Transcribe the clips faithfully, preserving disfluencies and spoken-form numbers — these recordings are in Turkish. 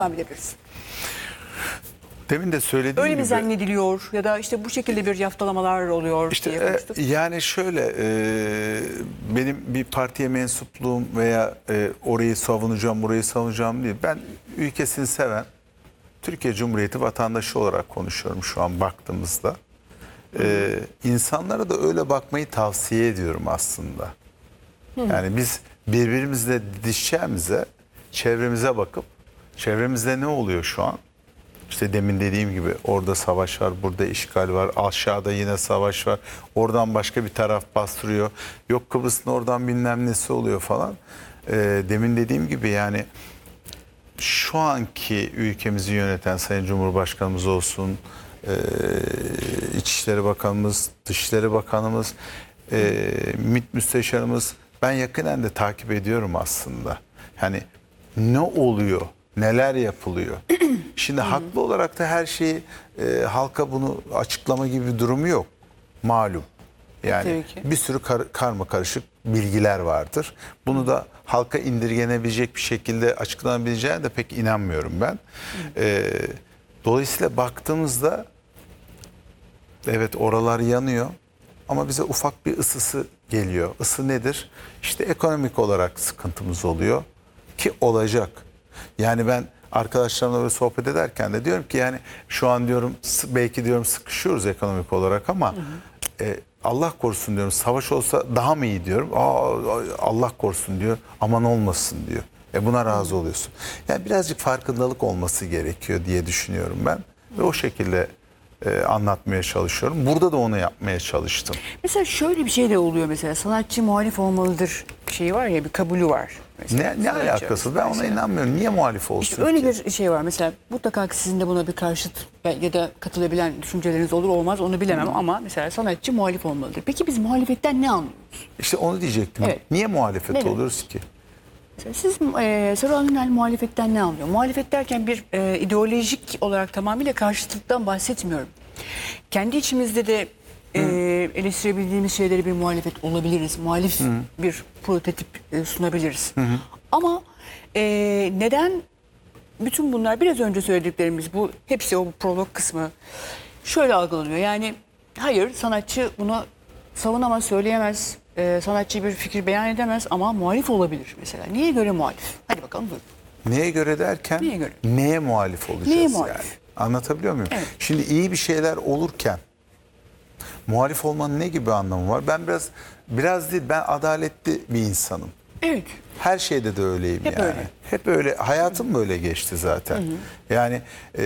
yapabiliriz? Demin de söylediğim Öyle mi gibi. zannediliyor ya da işte bu şekilde bir yaftalamalar oluyor İşte diye konuştuk. e, yani şöyle e, benim bir partiye mensupluğum veya e, orayı savunacağım, burayı savunacağım değil. Ben ülkesini seven Türkiye Cumhuriyeti vatandaşı olarak konuşuyorum şu an baktığımızda. E, insanlara da öyle bakmayı tavsiye ediyorum aslında. Yani biz birbirimizle didişeceğimize çevremize bakıp çevremizde ne oluyor şu an? İşte demin dediğim gibi orada savaş var, burada işgal var, aşağıda yine savaş var. Oradan başka bir taraf bastırıyor. Yok Kıbrıs'ın oradan bilmem nesi oluyor falan. Ee, demin dediğim gibi yani şu anki ülkemizi yöneten Sayın Cumhurbaşkanımız olsun, e, İçişleri Bakanımız, Dışişleri Bakanımız, e, MİT Müsteşarımız, ben yakinen de takip ediyorum aslında. Yani ne oluyor, neler yapılıyor? Şimdi haklı olarak da her şeyi e, halka bunu açıklama gibi bir durumu yok. Malum. Yani bir sürü kar, karma karışık bilgiler vardır. Bunu da halka indirgenebilecek bir şekilde açıklanabileceğine de pek inanmıyorum ben. E, dolayısıyla baktığımızda evet oralar yanıyor ama bize ufak bir ısısı geliyor. Isı nedir? İşte ekonomik olarak sıkıntımız oluyor ki olacak. Yani ben arkadaşlarımla böyle sohbet ederken de diyorum ki yani şu an diyorum belki diyorum sıkışıyoruz ekonomik olarak ama hı hı. E, Allah korusun diyorum savaş olsa daha mı iyi diyorum. Aa, Allah korusun diyor aman olmasın diyor. E buna razı oluyorsun. Yani birazcık farkındalık olması gerekiyor diye düşünüyorum ben. Ve o şekilde e, anlatmaya çalışıyorum. Burada da onu yapmaya çalıştım. Mesela şöyle bir şey de oluyor mesela sanatçı muhalif olmalıdır şeyi var ya bir kabulü var. Mesela, ne ne alakası? Ben ona inanmıyorum. Niye muhalif olsun işte öyle ki? bir şey var mesela mutlaka ki sizin de buna bir karşıt ya da katılabilen düşünceleriniz olur olmaz onu bilemem hmm. ama mesela sanatçı muhalif olmalıdır. Peki biz muhalefetten ne anlıyoruz? İşte onu diyecektim. Evet. Niye muhalefet ne oluyoruz ki? Mesela siz e, Saruhan Ünal muhalefetten ne anlıyor? Muhalefet derken bir e, ideolojik olarak tamamıyla karşıtlıktan bahsetmiyorum. Kendi içimizde de e, eleştirebildiğimiz şeyleri bir muhalefet olabiliriz. Muhalif Hı. bir prototip e, sunabiliriz. Hı hı. Ama e, neden bütün bunlar biraz önce söylediklerimiz bu hepsi o prolog kısmı şöyle algılanıyor. Yani hayır sanatçı bunu savunamaz, söyleyemez. E, sanatçı bir fikir beyan edemez ama muhalif olabilir mesela. Niye göre muhalif? Hadi bakalım buyurun. Neye göre derken neye, göre? neye muhalif olacağız neye muhalif? yani? Anlatabiliyor muyum? Evet. Şimdi iyi bir şeyler olurken muhalif olmanın ne gibi anlamı var? Ben biraz biraz değil ben adaletli bir insanım. Evet. Her şeyde de öyleyim Hep yani. Öyle. Hep öyle. Hayatım böyle geçti zaten. Hı hı. Yani e,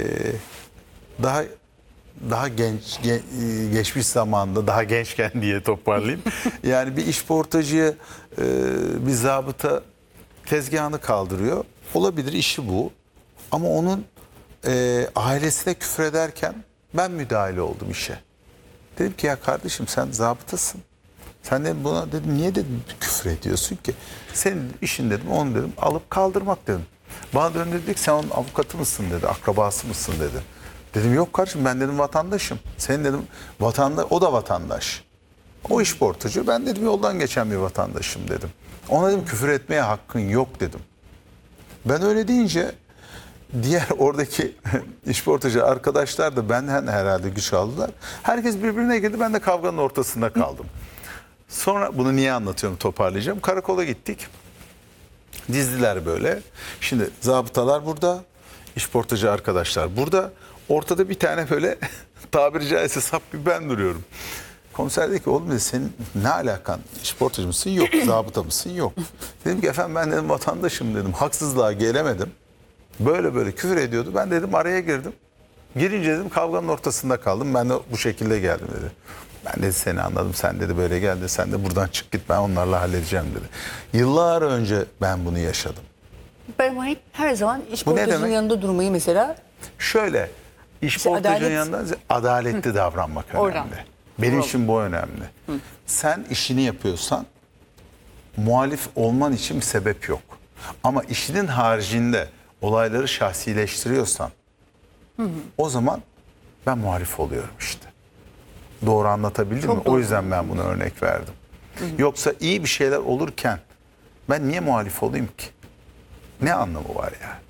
daha daha genç gen, geçmiş zamanda daha gençken diye toparlayayım. Yani bir işportacıya e, bir zabıta tezgahını kaldırıyor. Olabilir işi bu. Ama onun e, ailesine küfrederken ben müdahale oldum işe. Dedim ki ya kardeşim sen zabıtasın. Sen de buna dedim niye dedim küfür ediyorsun ki? Senin işin dedim onu dedim alıp kaldırmak dedim. Bana döndü dedi ki sen onun avukatı mısın dedi, akrabası mısın dedi. Dedim yok kardeşim ben dedim vatandaşım. Senin dedim vatandaş, o da vatandaş. O işportacı ben dedim yoldan geçen bir vatandaşım dedim. Ona dedim küfür etmeye hakkın yok dedim. Ben öyle deyince diğer oradaki işportacı arkadaşlar da benden herhalde güç aldılar. Herkes birbirine girdi ben de kavganın ortasında kaldım. Sonra bunu niye anlatıyorum toparlayacağım. Karakola gittik. Dizdiler böyle. Şimdi zabıtalar burada. İşportacı arkadaşlar burada. Ortada bir tane böyle tabiri caizse sap gibi ben duruyorum. Komiser dedi ki oğlum dedi, senin ne alakan? İşportacı mısın? Yok. Zabıta mısın? Yok. Dedim ki efendim ben dedim vatandaşım dedim. Haksızlığa gelemedim. Böyle böyle küfür ediyordu. Ben dedim araya girdim. Girince dedim kavganın ortasında kaldım. Ben de bu şekilde geldim dedi. Ben dedi seni anladım. Sen dedi böyle geldi. Sen de buradan çık git. Ben onlarla halledeceğim dedi. Yıllar önce ben bunu yaşadım. Ben hep her zaman işportacının yanında durmayı mesela. Şöyle işportacının adalet... yanında adaletli Hı. davranmak önemli. Oradan. Benim Doğru. için bu önemli. Hı. Sen işini yapıyorsan muhalif olman için bir sebep yok. Ama işinin haricinde olayları şahsileştiriyorsan hı hı. o zaman ben muhalif oluyorum işte. Doğru anlatabildim Çok mi? Doğru. O yüzden ben buna örnek verdim. Hı hı. Yoksa iyi bir şeyler olurken ben niye muhalif olayım ki? Ne anlamı var yani?